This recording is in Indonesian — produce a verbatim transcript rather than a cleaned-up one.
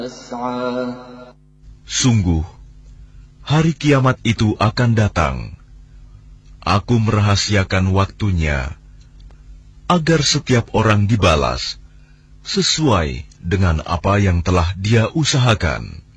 Sungguh, hari kiamat itu akan datang. Aku merahasiakan waktunya, agar setiap orang dibalas sesuai dengan apa yang telah dia usahakan.